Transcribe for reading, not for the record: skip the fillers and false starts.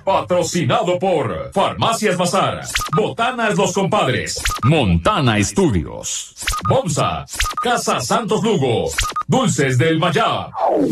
Patrocinado por Farmacias Bazar, Botanas Los Compadres, Montana Estudios, Bomsa, Casa Santos Lugo, Dulces del Mayab.